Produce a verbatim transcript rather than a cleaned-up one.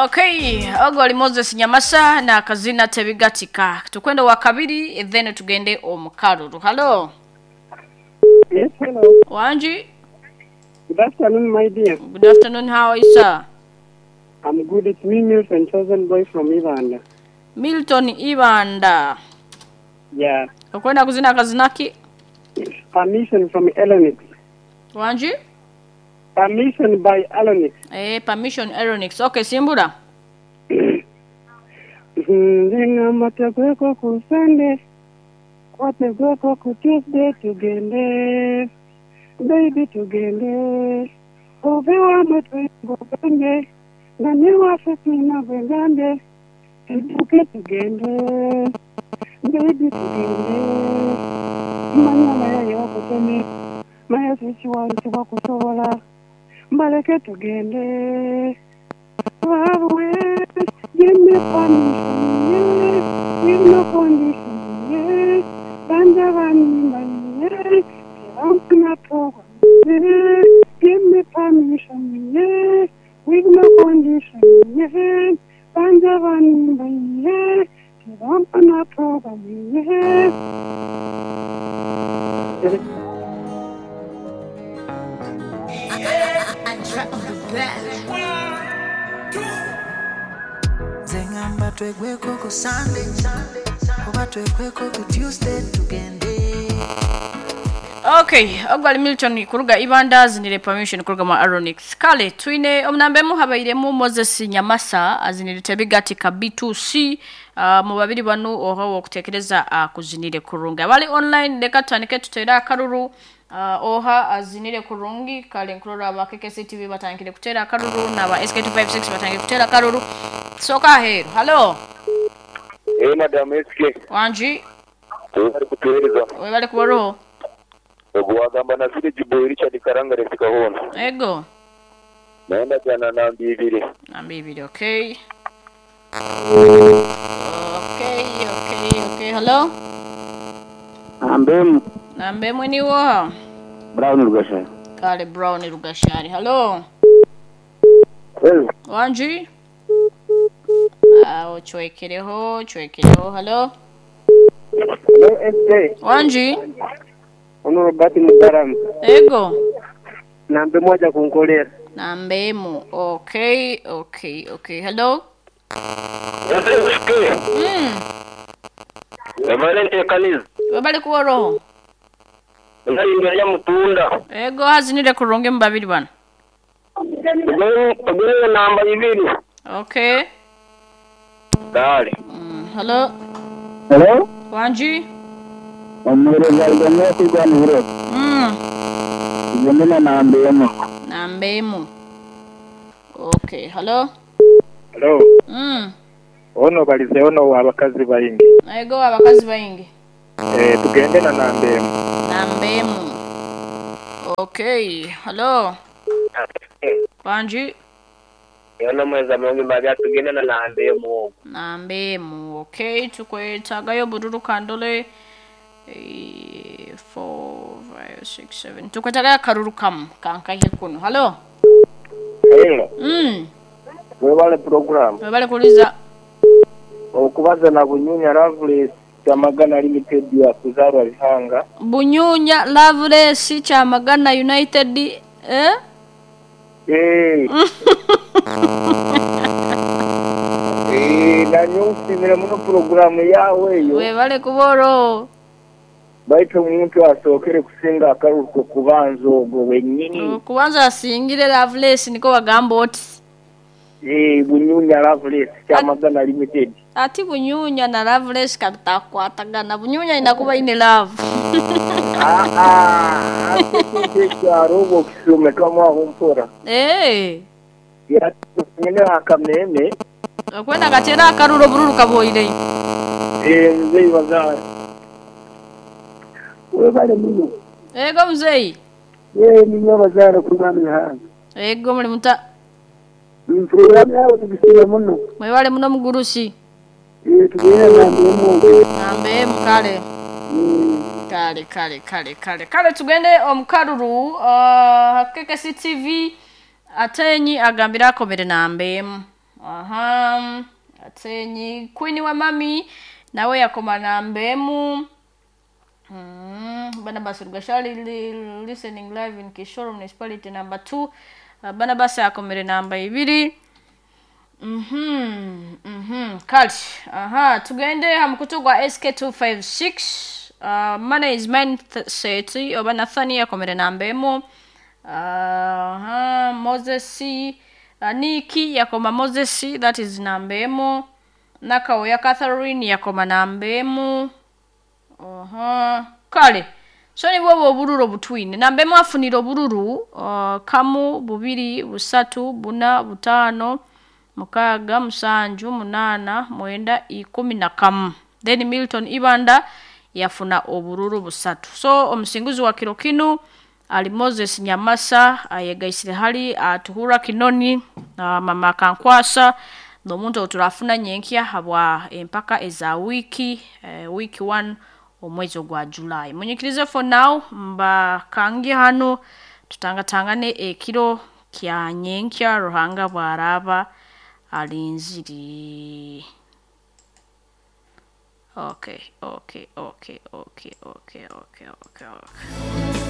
Okay, ogoli Moses Nyamasa na kazina tebigatika. Tukwenda wa kabiri then tugende omukaruru. Hello. Yes, hello. Wanji? Good afternoon, my dear. Good afternoon, how are you, sir? I'm good. It's me, Milton, chosen boy from Ivanda. Milton Ivanda. Yeah. Ukwenda kuzina kazinaki? Permission from Elonix. Wanji? Permission by Elonix. Eh, permission Elonix. Okay, simbura. Ndenga matagweko ku Sunday. Watagweko ku Tuesday tugende. Baby tugende. Ovewa matweko bende. Nani wafesina bengande. Tuke tugende. Baby tugende. Manya maya yoko teme. Maya sisi wantu wakusobola. Mbaleke tugende. Wawe, give me permission, yeah. Give no condition, yeah. Banda bani, yeah. Give no program, yeah. Give me permission, yeah. With no condition, yeah. Banda bani, yeah. Give no program, yeah. Zengamba twegweko ku Sunday, oba twegweko ku Tuesday tugende. Okay, ogwali Milton kuruga Ivanda zinire permission kuruga ma Aronix. Kale twine omnambe mu habaire mu Moses Nyamasa azinire tebigatika B two C uh, mu babiri banu oho okutekereza uh, kuzinire kurunga. Wali online deka tanike tutera karuru Uh, oha azinire kurungi kale nkurora abakeke C T V batangire kutera karuru na ba S K two fifty-six batangire kutera karuru soka hero. Hello. Eh, madam S K. Wanji. Tuwari kutueleza. Wewe bali kuboro. Ogwagamba na zile jibo Richard Karanga refika hona. Ego. Naenda jana na mbibiri. Na mbibiri, okay. Okay, okay, okay. Hello. Ambem. Nambe mweni wa Brown Rugashari. Kale Brown Rugashari. Hello. Well. Wanji. Ah, chwekereho, chwekereho. Hello. Hello, S K. Wanji. Ono Robert Mudaram. Ego. Nambe moja kunkolera. Nambe mu. Okay, okay, okay. Hello. S K. Hmm. Emalente kaniz. Wabali kuwa roho. Ngari ngeya mutunda. Ego hazinire kurunge mbabiri bana. Ogwe ogwe namba ibiri. Okay. Dale. Mm, hello. Hello. Wanji. Omure zalgame kugwa nure. Mm. Zimena nambe mo. Nambe mu. Okay, hello. Hello. Mm. Ono balize ono abakazi bayingi. Ego abakazi bayingi. Eh tugende na nambe mo. Nambe mu. Okay, hello. Wanji. Yana mweza mungi mbabya tugende na nambe mo. Nambe mu. Okay, tukwetaga yo bururu kandole four five six seven. Tukwetaga karuru kam kanka hikuno. Hello. Hello. Mm. Webale program. Webale kuliza. Okubaza na bunyunya Loveless Chamagana Limited ya kuzarwa bihanga. Bunyunya Loveless Chamagana United eh? Eh. Eh, na nyusi mire muno program yawe yo. Webale kuboro. Baito muntu asokere kusinga akaruko kubanzo go wenyini. Kubanza asingire Loveless niko bagamba oti. Eh, bunyunya Loveless Chamagana Limited. Ati bunyunya na Loveless katakwatagana. Bunyunya inakuba ine love. Ah ah. Ati robo kisume kama humpora. Eh. Ya nyene akamene. Kwenda gatera akaruro bururu kaboire. Eh, mzee wazaa. Webale muno. Ego mzee. Eh, ninyo bazara kugana hanga. Ego muri muta. Program yao tubisira muno. Mwebale muno mugurusi. Eh, tugenda na ndemo. Nambe mukale. Kale kale kale kale. Kale tugende omukaruru uh, Keke C T V atenyi agambira akomere nambe aha atenyi Queen wa mami nawe yakoma nambemu mm Barnabas Rugashali li, listening live in Kishoro municipality number two uh, Barnabas yakomere namba ibiri mhm mhm kali aha tugende hamkutugwa S K two five six uh, money is mindset oba Nathani yakomere nambemu aha Moses uh, Niki yakoma Moses that is nambemu Nakao ya Catherine yakoma nambemu aha kale so ni bwo bururu butwine nambemu afuniro bururu uh, kamu bubiri busatu buna butano mukaga musanju munana mwenda ikumi na kamu then Milton Ibanda yafuna obururu busatu so omusinguzi wa kiro kinu ali Moses Nyamasa ayegaisire hali atuhura kinoni uh, mama kankwasa no muntu oturafuna nyenkya habwa empaka eza wiki uh, week one omwezi gwa July munyikirize for now mba kangi hano tutangatangane ekiro kya nyenkya Ruhanga bwaraba alinziri okay okay okay okay okay okay okay okay